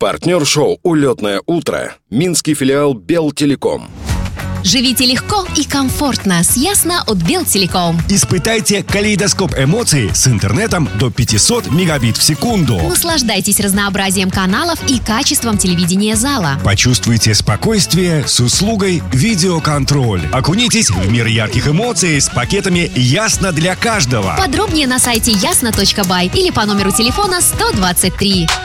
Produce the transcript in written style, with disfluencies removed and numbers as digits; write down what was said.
Партнер шоу «Улетное утро» – Минский филиал Белтелеком. Живите легко и комфортно с Ясно от Белтелеком. Испытайте калейдоскоп эмоций с интернетом до 500 мегабит в секунду. Наслаждайтесь разнообразием каналов и качеством телевидения зала. Почувствуйте спокойствие с услугой видеоконтроль. Окунитесь в мир ярких эмоций с пакетами «Ясно для каждого». Подробнее на сайте ясно.бай или по номеру телефона 123.